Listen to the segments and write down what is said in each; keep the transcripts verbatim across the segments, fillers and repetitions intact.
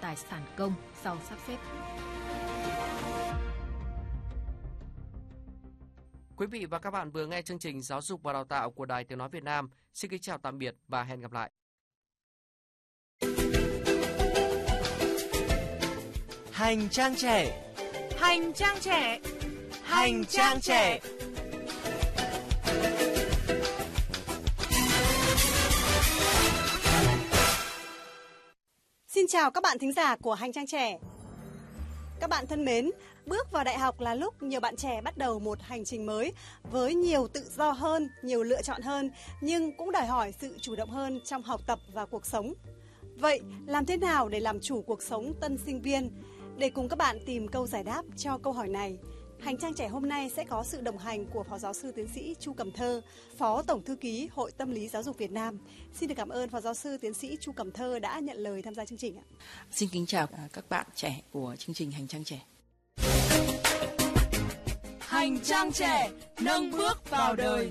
tài sản công sau sắp xếp. Quý vị và các bạn vừa nghe chương trình Giáo dục và Đào tạo của Đài Tiếng nói Việt Nam. Xin kính chào tạm biệt và hẹn gặp lại. Hành trang trẻ. Hành trang trẻ. Hành trang trẻ. Xin chào các bạn thính giả của Hành trang trẻ. Các bạn thân mến, bước vào đại học là lúc nhiều bạn trẻ bắt đầu một hành trình mới với nhiều tự do hơn, nhiều lựa chọn hơn, nhưng cũng đòi hỏi sự chủ động hơn trong học tập và cuộc sống. Vậy, làm thế nào để làm chủ cuộc sống tân sinh viên? Để cùng các bạn tìm câu giải đáp cho câu hỏi này, Hành trang trẻ hôm nay sẽ có sự đồng hành của Phó Giáo sư Tiến sĩ Chu Cẩm Thơ, Phó Tổng Thư ký Hội Tâm lý Giáo dục Việt Nam. Xin được cảm ơn Phó Giáo sư Tiến sĩ Chu Cẩm Thơ đã nhận lời tham gia chương trình ạ. Xin kính chào các bạn trẻ của chương trình Hành trang trẻ. Hành trang trẻ, nâng bước vào đời.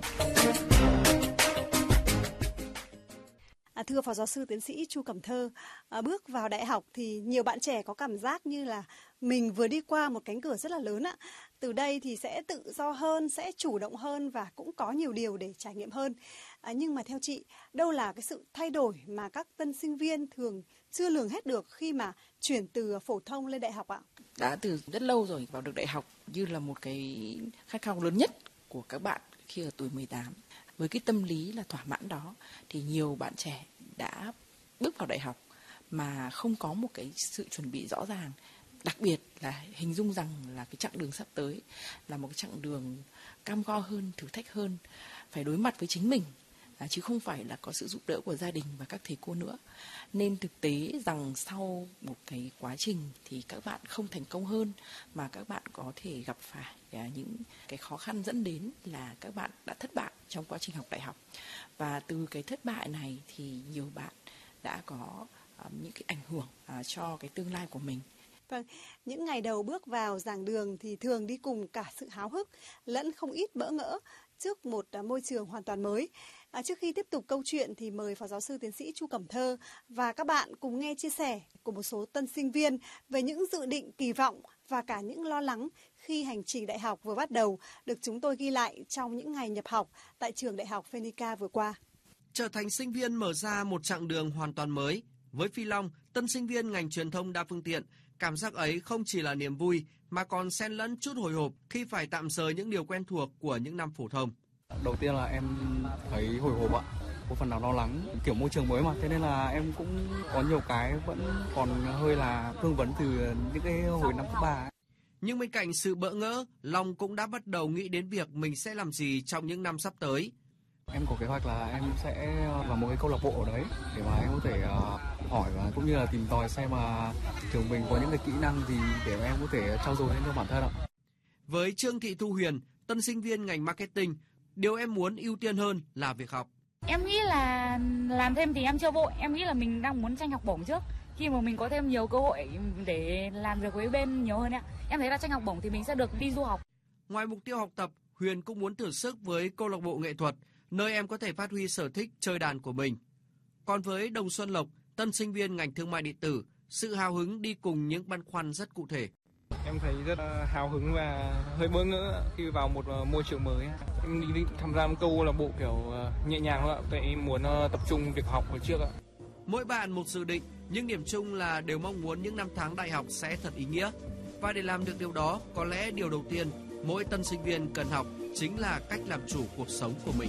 À, thưa Phó Giáo sư Tiến sĩ Chu Cẩm Thơ, à, bước vào đại học thì nhiều bạn trẻ có cảm giác như là mình vừa đi qua một cánh cửa rất là lớn ạ. Từ đây thì sẽ tự do hơn, sẽ chủ động hơn và cũng có nhiều điều để trải nghiệm hơn. À, nhưng mà theo chị, đâu là cái sự thay đổi mà các tân sinh viên thường chưa lường hết được khi mà chuyển từ phổ thông lên đại học ạ? Đã từ rất lâu rồi vào được đại học như là một cái khát khao lớn nhất của các bạn khi ở tuổi mười tám. Với cái tâm lý là thỏa mãn đó thì nhiều bạn trẻ đã bước vào đại học mà không có một cái sự chuẩn bị rõ ràng. Đặc biệt là hình dung rằng là cái chặng đường sắp tới là một cái chặng đường cam go hơn, thử thách hơn, phải đối mặt với chính mình, à, chứ không phải là có sự giúp đỡ của gia đình và các thầy cô nữa. Nên thực tế rằng sau một cái quá trình thì các bạn không thành công hơn mà các bạn có thể gặp phải à, những cái khó khăn dẫn đến là các bạn đã thất bại trong quá trình học đại học. Và từ cái thất bại này thì nhiều bạn đã có à, những cái ảnh hưởng à, cho cái tương lai của mình. Vâng, những ngày đầu bước vào giảng đường thì thường đi cùng cả sự háo hức lẫn không ít bỡ ngỡ trước một môi trường hoàn toàn mới. À, trước khi tiếp tục câu chuyện thì mời Phó Giáo sư Tiến sĩ Chu Cẩm Thơ và các bạn cùng nghe chia sẻ của một số tân sinh viên về những dự định, kỳ vọng và cả những lo lắng khi hành trình đại học vừa bắt đầu được chúng tôi ghi lại trong những ngày nhập học tại trường Đại học Phenica vừa qua. Trở thành sinh viên mở ra một chặng đường hoàn toàn mới. Với Phi Long, tân sinh viên ngành truyền thông đa phương tiện, cảm giác ấy không chỉ là niềm vui mà còn xen lẫn chút hồi hộp khi phải tạm rời những điều quen thuộc của những năm phổ thông. Đầu tiên là em thấy hồi hộp ạ, có phần nào lo lắng, kiểu môi trường mới mà, thế nên là em cũng có nhiều cái vẫn còn hơi là vương vấn từ những cái hồi năm cấp ba. Nhưng bên cạnh sự bỡ ngỡ, Long cũng đã bắt đầu nghĩ đến việc mình sẽ làm gì trong những năm sắp tới. Em có kế hoạch là em sẽ vào một cái câu lạc bộ ở đấy để mà em có thể uh, hỏi và cũng như là tìm tòi xem mà trường mình có những cái kỹ năng gì để mà em có thể trau dồi lên cho bản thân ạ. Với Trương Thị Thu Huyền, tân sinh viên ngành marketing, điều em muốn ưu tiên hơn là việc học. Em nghĩ là làm thêm thì em chưa vội, em nghĩ là mình đang muốn tranh học bổng trước. Khi mà mình có thêm nhiều cơ hội để làm việc với bên nhiều hơn ạ. Em thấy là tranh học bổng thì mình sẽ được đi du học. Ngoài mục tiêu học tập, Huyền cũng muốn thử sức với câu lạc bộ nghệ thuật, nơi em có thể phát huy sở thích chơi đàn của mình. Còn với Đồng Xuân Lộc, tân sinh viên ngành thương mại điện tử, sự hào hứng đi cùng những băn khoăn rất cụ thể. Em thấy rất hào hứng và hơi bỡ ngỡ khi vào một môi trường mới. Em đi tham gia một câu lạc bộ kiểu nhẹ nhàng thôi ạ, tại em muốn tập trung việc học ở trước ạ. Mỗi bạn một dự định, nhưng điểm chung là đều mong muốn những năm tháng đại học sẽ thật ý nghĩa. Và để làm được điều đó, có lẽ điều đầu tiên mỗi tân sinh viên cần học chính là cách làm chủ cuộc sống của mình.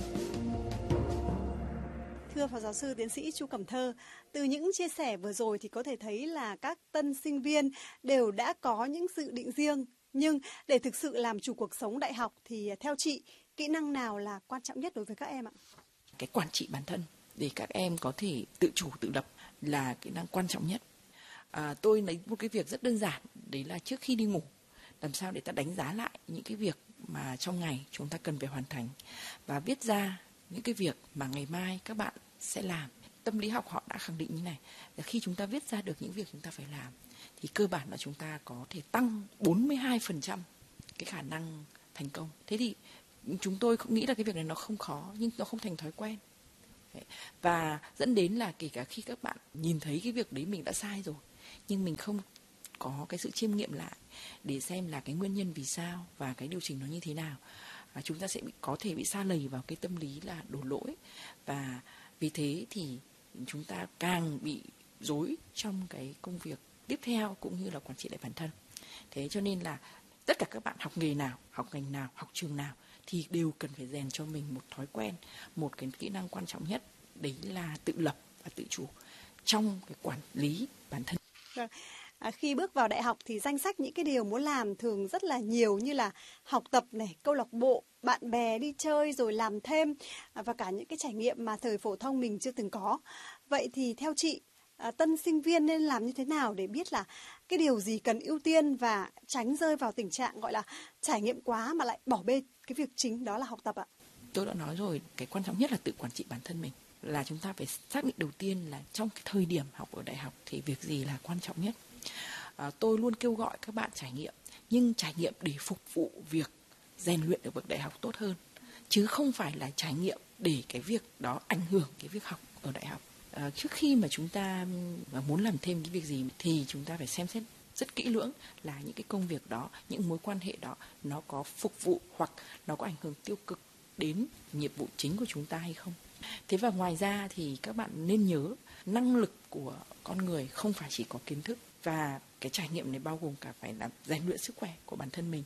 Thưa Phó Giáo sư Tiến sĩ Chu Cẩm Thơ, từ những chia sẻ vừa rồi thì có thể thấy là các tân sinh viên đều đã có những dự định riêng. Nhưng để thực sự làm chủ cuộc sống đại học thì theo chị, kỹ năng nào là quan trọng nhất đối với các em ạ? Cái quản trị bản thân để các em có thể tự chủ tự lập là kỹ năng quan trọng nhất. À, tôi lấy một cái việc rất đơn giản, đấy là trước khi đi ngủ, làm sao để ta đánh giá lại những cái việc mà trong ngày chúng ta cần phải hoàn thành và viết ra những cái việc mà ngày mai các bạn sẽ làm. Tâm lý học họ đã khẳng định như này, là khi chúng ta viết ra được những việc chúng ta phải làm thì cơ bản là chúng ta có thể tăng bốn mươi hai phần trăm cái khả năng thành công. Thế thì chúng tôi cũng nghĩ là cái việc này nó không khó nhưng nó không thành thói quen. Và dẫn đến là kể cả khi các bạn nhìn thấy cái việc đấy mình đã sai rồi nhưng mình không có cái sự chiêm nghiệm lại để xem là cái nguyên nhân vì sao và cái điều chỉnh nó như thế nào. À, chúng ta sẽ bị, có thể bị sa lầy vào cái tâm lý là đổ lỗi, và vì thế thì chúng ta càng bị rối trong cái công việc tiếp theo cũng như là quản trị lại bản thân. Thế cho nên là tất cả các bạn học nghề nào, học ngành nào, học trường nào thì đều cần phải rèn cho mình một thói quen, một cái kỹ năng quan trọng nhất, đấy là tự lập và tự chủ trong cái quản lý bản thân. À, khi bước vào đại học thì danh sách những cái điều muốn làm thường rất là nhiều, như là học tập này, câu lạc bộ, bạn bè, đi chơi, rồi làm thêm, à, và cả những cái trải nghiệm mà thời phổ thông mình chưa từng có. Vậy thì theo chị, à, tân sinh viên nên làm như thế nào để biết là cái điều gì cần ưu tiên và tránh rơi vào tình trạng gọi là trải nghiệm quá mà lại bỏ bê cái việc chính đó là học tập ạ? Tôi đã nói rồi, cái quan trọng nhất là tự quản trị bản thân mình. Là chúng ta phải xác định đầu tiên là trong cái thời điểm học ở đại học thì việc gì là quan trọng nhất. À, tôi luôn kêu gọi các bạn trải nghiệm, nhưng trải nghiệm để phục vụ việc rèn luyện ở bậc đại học tốt hơn, chứ không phải là trải nghiệm để cái việc đó ảnh hưởng cái việc học ở đại học. À, trước khi mà chúng ta muốn làm thêm cái việc gì thì chúng ta phải xem xét rất kỹ lưỡng là những cái công việc đó, những mối quan hệ đó nó có phục vụ hoặc nó có ảnh hưởng tiêu cực đến nhiệm vụ chính của chúng ta hay không. Thế và ngoài ra thì các bạn nên nhớ năng lực của con người không phải chỉ có kiến thức, và cái trải nghiệm này bao gồm cả phải là rèn luyện sức khỏe của bản thân mình,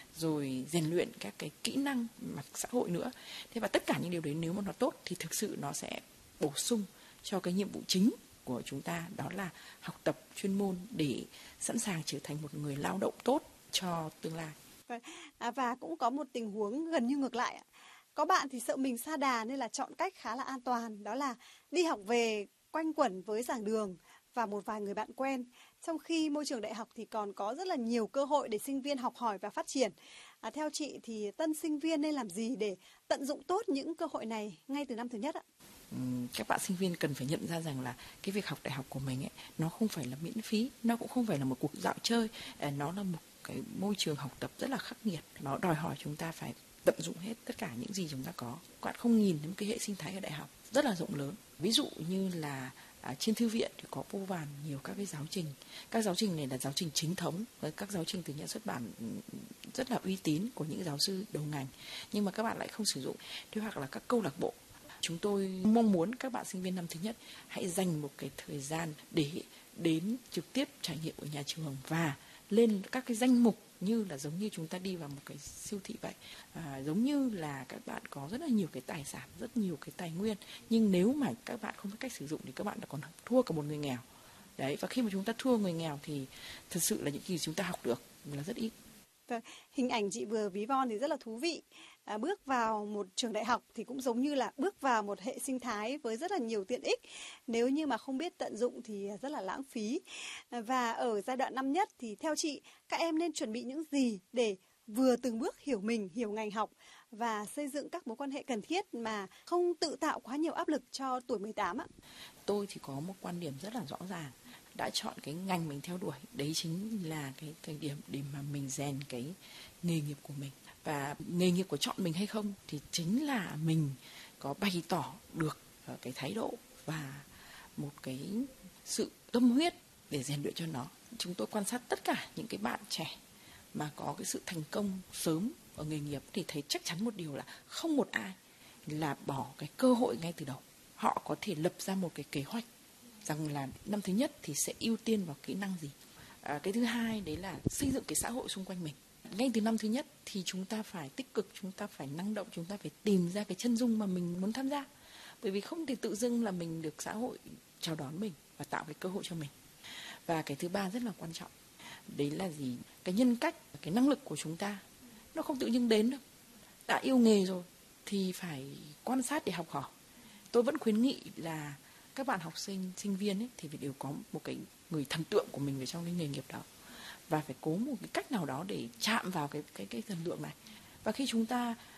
rồi rèn luyện các cái kỹ năng mặt xã hội nữa. Thế và tất cả những điều đấy nếu mà nó tốt thì thực sự nó sẽ bổ sung cho cái nhiệm vụ chính của chúng ta, đó là học tập chuyên môn để sẵn sàng trở thành một người lao động tốt cho tương lai. À, và cũng có một tình huống gần như ngược lại. Có bạn thì sợ mình sa đà nên là chọn cách khá là an toàn, đó là đi học về quanh quẩn với giảng đường và một vài người bạn quen. Trong khi môi trường đại học thì còn có rất là nhiều cơ hội để sinh viên học hỏi và phát triển. À, theo chị thì tân sinh viên nên làm gì để tận dụng tốt những cơ hội này ngay từ năm thứ nhất ạ? Các bạn sinh viên cần phải nhận ra rằng là cái việc học đại học của mình ấy, nó không phải là miễn phí, nó cũng không phải là một cuộc dạo chơi, nó là một cái môi trường học tập rất là khắc nghiệt. Nó đòi hỏi chúng ta phải tận dụng hết tất cả những gì chúng ta có. Các bạn không nhìn đến cái hệ sinh thái ở đại học rất là rộng lớn. Ví dụ như là à, trên thư viện thì có vô vàn nhiều các cái giáo trình. Các giáo trình này là giáo trình chính thống, với các giáo trình từ nhà xuất bản rất là uy tín của những giáo sư đầu ngành, nhưng mà các bạn lại không sử dụng. Thế hoặc là các câu lạc bộ. Chúng tôi mong muốn các bạn sinh viên năm thứ nhất hãy dành một cái thời gian để đến trực tiếp trải nghiệm ở nhà trường và lên các cái danh mục như là giống như chúng ta đi vào một cái siêu thị vậy. À, giống như là các bạn có rất là nhiều cái tài sản, rất nhiều cái tài nguyên, nhưng nếu mà các bạn không biết cách sử dụng thì các bạn đã còn thua cả một người nghèo. Đấy, và khi mà chúng ta thua người nghèo thì thật sự là những gì chúng ta học được là rất ít. Hình ảnh chị vừa ví von thì rất là thú vị. À, bước vào một trường đại học thì cũng giống như là bước vào một hệ sinh thái với rất là nhiều tiện ích. Nếu như mà không biết tận dụng thì rất là lãng phí. Và ở giai đoạn năm nhất thì theo chị, các em nên chuẩn bị những gì để vừa từng bước hiểu mình, hiểu ngành học và xây dựng các mối quan hệ cần thiết mà không tự tạo quá nhiều áp lực cho tuổi mười tám ạ? Tôi thì có một quan điểm rất là rõ ràng. Đã chọn cái ngành mình theo đuổi, đấy chính là cái thời điểm để mà mình rèn cái nghề nghiệp của mình. Và nghề nghiệp của chọn mình hay không thì chính là mình có bày tỏ được cái thái độ và một cái sự tâm huyết để rèn luyện cho nó. Chúng tôi quan sát tất cả những cái bạn trẻ mà có cái sự thành công sớm ở nghề nghiệp thì thấy chắc chắn một điều là không một ai là bỏ cái cơ hội ngay từ đầu. Họ có thể lập ra một cái kế hoạch rằng là năm thứ nhất thì sẽ ưu tiên vào kỹ năng gì. À, cái thứ hai đấy là xây dựng cái xã hội xung quanh mình. Ngay từ năm thứ nhất thì chúng ta phải tích cực, chúng ta phải năng động, chúng ta phải tìm ra cái chân dung mà mình muốn tham gia. Bởi vì không thể tự dưng là mình được xã hội chào đón mình và tạo cái cơ hội cho mình. Và cái thứ ba rất là quan trọng, đấy là gì? Cái nhân cách, cái năng lực của chúng ta nó không tự nhiên đến đâu. Đã yêu nghề rồi thì phải quan sát để học hỏi. Tôi vẫn khuyến nghị là các bạn học sinh, sinh viên ấy, thì phải đều có một cái người thần tượng của mình về trong cái nghề nghiệp đó. Và phải cố một cái cách nào đó để chạm vào cái, cái, cái thần tượng này. Và khi chúng ta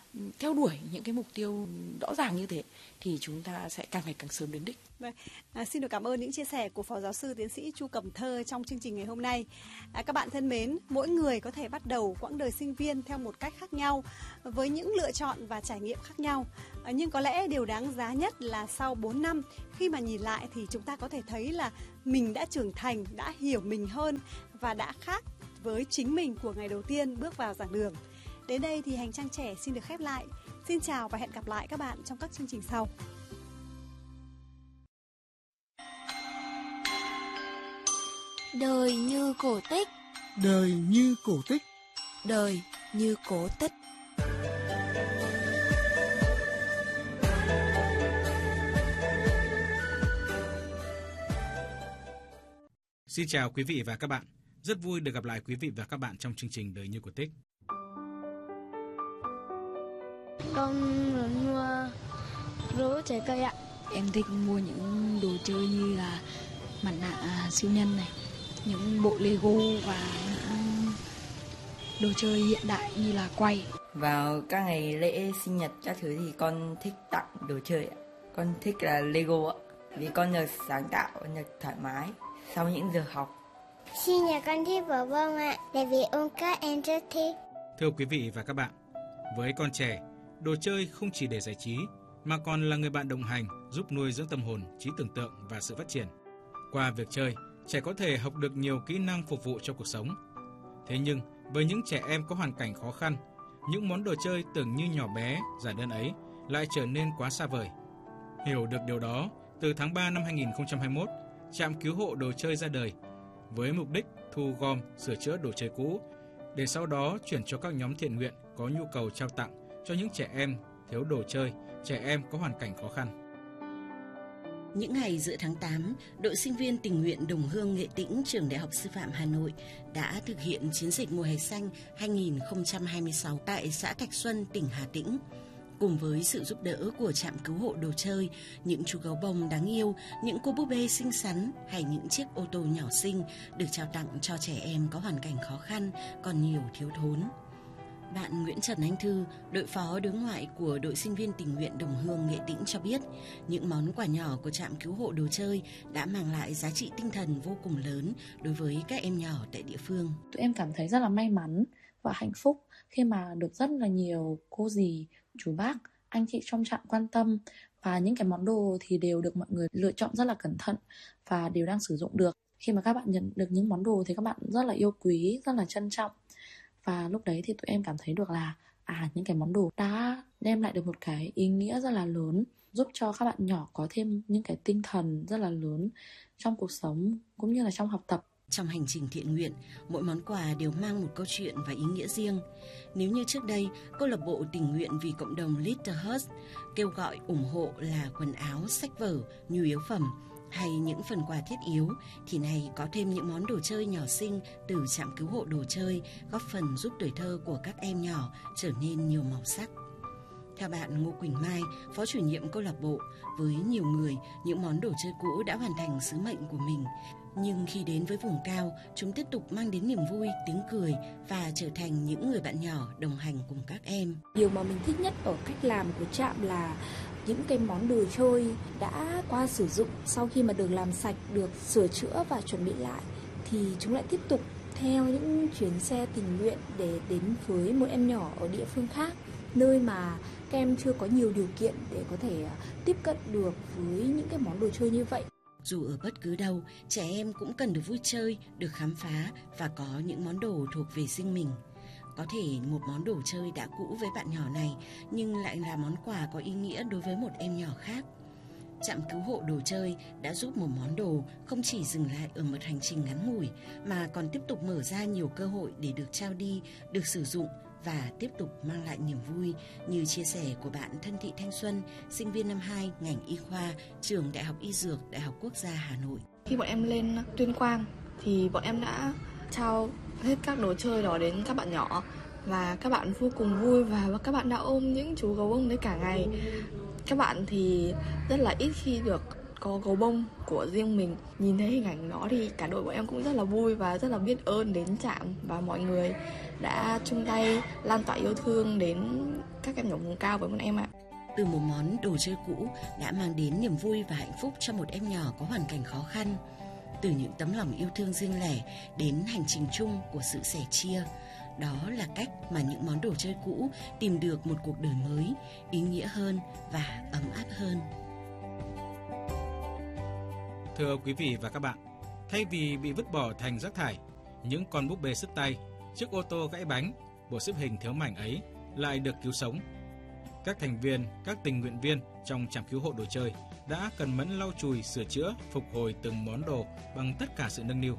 theo đuổi những cái mục tiêu rõ ràng như thế thì chúng ta sẽ càng ngày càng sớm đến đích. Vâng, à, xin được cảm ơn những chia sẻ của Phó Giáo sư Tiến sĩ Chu Cẩm Thơ trong chương trình ngày hôm nay. À, các bạn thân mến, mỗi người có thể bắt đầu quãng đời sinh viên theo một cách khác nhau, với những lựa chọn và trải nghiệm khác nhau. À, nhưng có lẽ điều đáng giá nhất là sau bốn năm, khi mà nhìn lại thì chúng ta có thể thấy là mình đã trưởng thành, đã hiểu mình hơn và đã khác với chính mình của ngày đầu tiên bước vào giảng đường. Đến đây thì Hành Trang Trẻ xin được khép lại. Xin chào và hẹn gặp lại các bạn trong các chương trình sau. Đời như cổ tích. Đời như cổ tích. Đời như cổ tích. Xin chào quý vị và các bạn. Rất vui được gặp lại quý vị và các bạn trong chương trình Đời như cổ tích. Con muốn mua rổ trái cây ạ. Em thích mua những đồ chơi như là mặt nạ siêu nhân này, những bộ Lego và những đồ chơi hiện đại như là quay. Vào các ngày lễ sinh nhật các thứ thì con thích tặng đồ chơi ạ. Con thích là Lego ạ, vì con được sáng tạo, được thoải mái sau những giờ học. Sinh nhật con thích vở bông ạ, tại vì ôm các em rất thích. Thưa quý vị và các bạn, với con trẻ, đồ chơi không chỉ để giải trí mà còn là người bạn đồng hành, giúp nuôi dưỡng tâm hồn, trí tưởng tượng và sự phát triển. Qua việc chơi, trẻ có thể học được nhiều kỹ năng phục vụ cho cuộc sống. Thế nhưng, với những trẻ em có hoàn cảnh khó khăn, những món đồ chơi tưởng như nhỏ bé, giản đơn ấy lại trở nên quá xa vời. Hiểu được điều đó, từ tháng ba năm hai nghìn không trăm hai mươi mốt, trạm cứu hộ đồ chơi ra đời với mục đích thu gom, sửa chữa đồ chơi cũ để sau đó chuyển cho các nhóm thiện nguyện có nhu cầu trao tặng cho những trẻ em thiếu đồ chơi, trẻ em có hoàn cảnh khó khăn. Những ngày giữa tháng tám, đội sinh viên tình nguyện Đồng Hương Nghệ Tĩnh, Trường Đại học Sư phạm Hà Nội đã thực hiện chiến dịch mùa hè xanh hai nghìn không trăm hai mươi sáu tại xã Thạch Xuân, tỉnh Hà Tĩnh. Cùng với sự giúp đỡ của trạm cứu hộ đồ chơi, những chú gấu bông đáng yêu, những cô búp bê xinh xắn hay những chiếc ô tô nhỏ xinh được trao tặng cho trẻ em có hoàn cảnh khó khăn, còn nhiều thiếu thốn. Bạn Nguyễn Trần Anh Thư, đội phó đối ngoại của đội sinh viên tình nguyện Đồng Hương Nghệ Tĩnh cho biết, những món quà nhỏ của trạm cứu hộ đồ chơi đã mang lại giá trị tinh thần vô cùng lớn đối với các em nhỏ tại địa phương. Tụi em cảm thấy rất là may mắn và hạnh phúc khi mà được rất là nhiều cô dì, chú bác, anh chị trong trạm quan tâm, và những cái món đồ thì đều được mọi người lựa chọn rất là cẩn thận và đều đang sử dụng được. Khi mà các bạn nhận được những món đồ thì các bạn rất là yêu quý, rất là trân trọng. Và lúc đấy thì tụi em cảm thấy được là à, những cái món đồ đã đem lại được một cái ý nghĩa rất là lớn, giúp cho các bạn nhỏ có thêm những cái tinh thần rất là lớn trong cuộc sống cũng như là trong học tập. Trong hành trình thiện nguyện, mỗi món quà đều mang một câu chuyện và ý nghĩa riêng. Nếu như trước đây, câu lạc bộ tình nguyện vì cộng đồng Little Hearts kêu gọi ủng hộ là quần áo, sách vở, nhu yếu phẩm hay những phần quà thiết yếu, thì nay có thêm những món đồ chơi nhỏ xinh từ trạm cứu hộ đồ chơi, góp phần giúp tuổi thơ của các em nhỏ trở nên nhiều màu sắc. Theo bạn Ngô Quỳnh Mai, phó chủ nhiệm câu lạc bộ, với nhiều người, những món đồ chơi cũ đã hoàn thành sứ mệnh của mình. Nhưng khi đến với vùng cao, chúng tiếp tục mang đến niềm vui, tiếng cười và trở thành những người bạn nhỏ đồng hành cùng các em. Điều mà mình thích nhất ở cách làm của trạm là những cái món đồ chơi đã qua sử dụng, sau khi mà được làm sạch, được sửa chữa và chuẩn bị lại, thì chúng lại tiếp tục theo những chuyến xe tình nguyện để đến với một em nhỏ ở địa phương khác, nơi mà các em chưa có nhiều điều kiện để có thể tiếp cận được với những cái món đồ chơi như vậy. Dù ở bất cứ đâu, trẻ em cũng cần được vui chơi, được khám phá và có những món đồ thuộc về riêng mình. Có thể một món đồ chơi đã cũ với bạn nhỏ này, nhưng lại là món quà có ý nghĩa đối với một em nhỏ khác. Trạm cứu hộ đồ chơi đã giúp một món đồ không chỉ dừng lại ở một hành trình ngắn ngủi, mà còn tiếp tục mở ra nhiều cơ hội để được trao đi, được sử dụng và tiếp tục mang lại niềm vui, như chia sẻ của bạn Thân Thị Thanh Xuân, sinh viên năm hai ngành y khoa, trường Đại học Y Dược, Đại học Quốc gia Hà Nội. Khi bọn em lên Tuyên Quang thì bọn em đã trao hết các đồ chơi đó đến các bạn nhỏ, và các bạn vô cùng vui, và các bạn đã ôm những chú gấu bông đấy cả ngày. Các bạn thì rất là ít khi được có gấu bông của riêng mình. Nhìn thấy hình ảnh đó thì cả đội bọn em cũng rất là vui và rất là biết ơn đến trạm và mọi người đã chung tay lan tỏa yêu thương đến các em nhỏ vùng cao với bọn em ạ. Từ một món đồ chơi cũ đã mang đến niềm vui và hạnh phúc cho một em nhỏ có hoàn cảnh khó khăn. Từ những tấm lòng yêu thương riêng lẻ đến hành trình chung của sự sẻ chia. Đó là cách mà những món đồ chơi cũ tìm được một cuộc đời mới, ý nghĩa hơn và ấm áp hơn. Thưa quý vị và các bạn, thay vì bị vứt bỏ thành rác thải, những con búp bê xức tay, chiếc ô tô gãy bánh, bộ xếp hình thiếu mảnh ấy lại được cứu sống. Các thành viên, các tình nguyện viên trong trạm cứu hộ đồ chơi đã cần mẫn lau chùi, sửa chữa, phục hồi từng món đồ bằng tất cả sự nâng niu.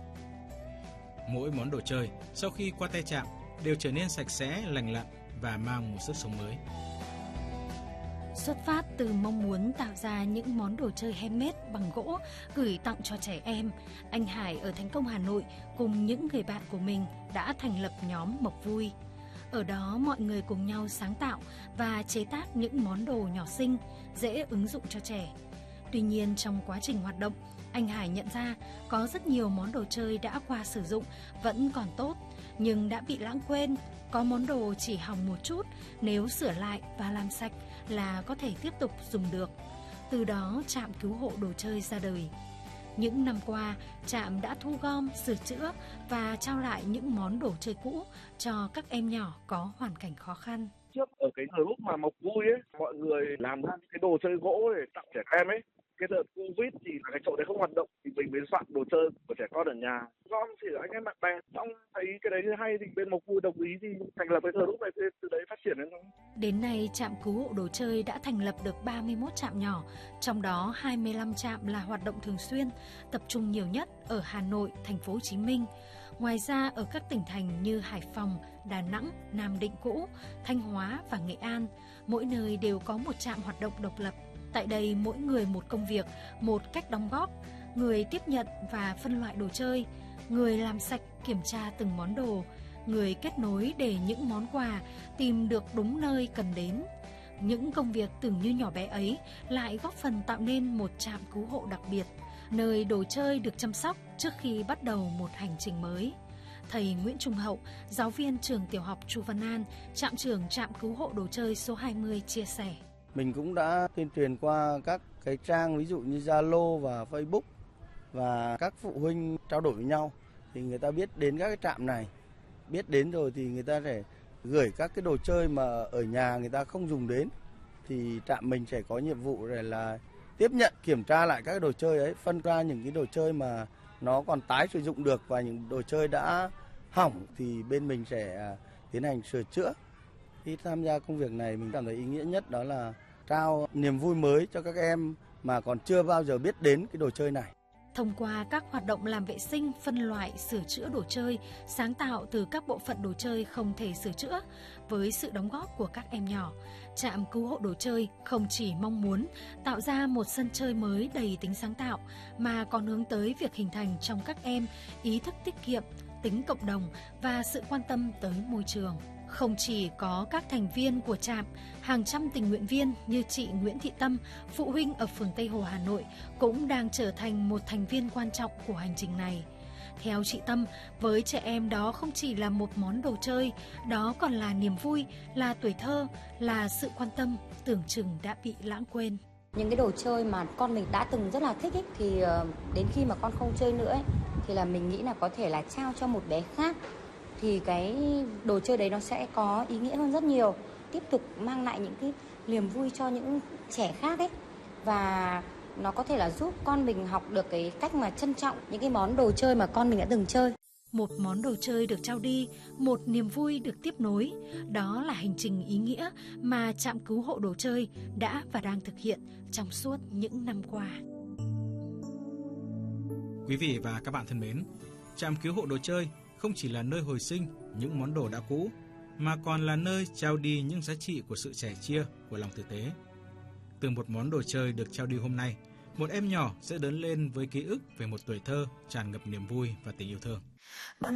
Mỗi món đồ chơi sau khi qua tay trạm đều trở nên sạch sẽ, lành lặn và mang một sức sống mới. Xuất phát từ mong muốn tạo ra những món đồ chơi handmade bằng gỗ gửi tặng cho trẻ em, anh Hải ở Thành Công, Hà Nội cùng những người bạn của mình đã thành lập nhóm Mộc Vui. Ở đó mọi người cùng nhau sáng tạo và chế tác những món đồ nhỏ xinh, dễ ứng dụng cho trẻ. Tuy nhiên trong quá trình hoạt động, anh Hải nhận ra có rất nhiều món đồ chơi đã qua sử dụng vẫn còn tốt, nhưng đã bị lãng quên. Có món đồ chỉ hỏng một chút, nếu sửa lại và làm sạch là có thể tiếp tục dùng được. Từ đó trạm cứu hộ đồ chơi ra đời. Những năm qua, trạm đã thu gom, sửa chữa và trao lại những món đồ chơi cũ cho các em nhỏ có hoàn cảnh khó khăn. Trước ở cái thời lúc mà Mộc Vui ấy, mọi người làm ra cái đồ chơi gỗ để tặng trẻ em ấy. Cái đợt Covid thì cái chỗ đấy không hoạt động thì mình mới soạn đồ chơi của trẻ con ở nhà. Gom chỉ anh em bạn bè, xong thấy cái đấy hay thì bên Mộc Vui đồng ý thì thành lập cái thời lúc này, từ đấy phát triển lên thôi. Đến nay, trạm cứu hộ đồ chơi đã thành lập được ba mươi mốt trạm nhỏ, trong đó hai mươi lăm trạm là hoạt động thường xuyên, tập trung nhiều nhất ở Hà Nội, Thành phố Hồ Chí Minh. Ngoài ra, ở các tỉnh thành như Hải Phòng, Đà Nẵng, Nam Định cũ, Thanh Hóa và Nghệ An, mỗi nơi đều có một trạm hoạt động độc lập. Tại đây, mỗi người một công việc, một cách đóng góp, người tiếp nhận và phân loại đồ chơi, người làm sạch kiểm tra từng món đồ, người kết nối để những món quà tìm được đúng nơi cần đến. Những công việc tưởng như nhỏ bé ấy lại góp phần tạo nên một trạm cứu hộ đặc biệt, nơi đồ chơi được chăm sóc trước khi bắt đầu một hành trình mới. Thầy Nguyễn Trung Hậu, giáo viên trường tiểu học Chu Văn An, trạm trưởng trạm cứu hộ đồ chơi số hai mươi chia sẻ. Mình cũng đã tuyên truyền qua các cái trang ví dụ như Zalo và Facebook và các phụ huynh trao đổi với nhau thì người ta biết đến các cái trạm này. Biết đến rồi thì người ta sẽ gửi các cái đồ chơi mà ở nhà người ta không dùng đến thì trạm mình sẽ có nhiệm vụ rồi là tiếp nhận, kiểm tra lại các cái đồ chơi ấy, phân ra những cái đồ chơi mà nó còn tái sử dụng được và những đồ chơi đã hỏng thì bên mình sẽ tiến hành sửa chữa. Khi tham gia công việc này mình cảm thấy ý nghĩa nhất đó là trao niềm vui mới cho các em mà còn chưa bao giờ biết đến cái đồ chơi này. Thông qua các hoạt động làm vệ sinh, phân loại, sửa chữa đồ chơi, sáng tạo từ các bộ phận đồ chơi không thể sửa chữa, với sự đóng góp của các em nhỏ, trạm cứu hộ đồ chơi không chỉ mong muốn tạo ra một sân chơi mới đầy tính sáng tạo, mà còn hướng tới việc hình thành trong các em ý thức tiết kiệm, tính cộng đồng và sự quan tâm tới môi trường. Không chỉ có các thành viên của trạm, hàng trăm tình nguyện viên như chị Nguyễn Thị Tâm, phụ huynh ở phường Tây Hồ, Hà Nội cũng đang trở thành một thành viên quan trọng của hành trình này. Theo chị Tâm, với trẻ em đó không chỉ là một món đồ chơi, đó còn là niềm vui, là tuổi thơ, là sự quan tâm tưởng chừng đã bị lãng quên. Những cái đồ chơi mà con mình đã từng rất là thích ấy, thì đến khi mà con không chơi nữa ấy, thì là mình nghĩ là có thể là trao cho một bé khác. Thì cái đồ chơi đấy nó sẽ có ý nghĩa hơn rất nhiều, tiếp tục mang lại những cái niềm vui cho những trẻ khác ấy, và nó có thể là giúp con mình học được cái cách mà trân trọng những cái món đồ chơi mà con mình đã từng chơi. Một món đồ chơi được trao đi, một niềm vui được tiếp nối, đó là hành trình ý nghĩa mà trạm cứu hộ đồ chơi đã và đang thực hiện trong suốt những năm qua. Quý vị và các bạn thân mến, trạm cứu hộ đồ chơi không chỉ là nơi hồi sinh những món đồ đã cũ, mà còn là nơi trao đi những giá trị của sự sẻ chia, của lòng tử tế. Từ một món đồ chơi được trao đi hôm nay, một em nhỏ sẽ lớn lên với ký ức về một tuổi thơ tràn ngập niềm vui và tình yêu thương.